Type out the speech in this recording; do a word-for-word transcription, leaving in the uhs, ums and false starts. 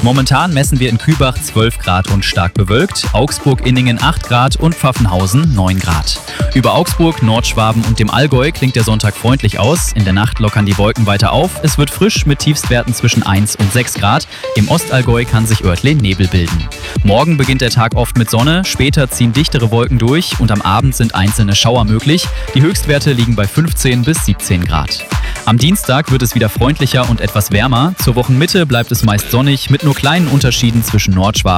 Momentan messen wir in Kübach zwölf Grad und stark bewölkt, Augsburg-Inningen acht Grad und Pfaffenhausen neun Grad. Über Augsburg, Nordschwaben und dem Allgäu klingt der Sonntag freundlich aus. In der Nacht lockern die Wolken weiter auf. Es wird frisch mit Tiefstwerten zwischen eins und sechs Grad. Im Ostallgäu kann sich örtlich Nebel bilden. Morgen beginnt der Tag oft mit Sonne, später ziehen dichtere Wolken durch und am Abend sind einzelne Schauer möglich. Die Höchstwerte liegen bei fünfzehn bis siebzehn Grad. Am Dienstag wird es wieder freundlicher und etwas wärmer. Zur Wochenmitte bleibt es meist sonnig mit nur kleinen Unterschieden zwischen Nordschwaben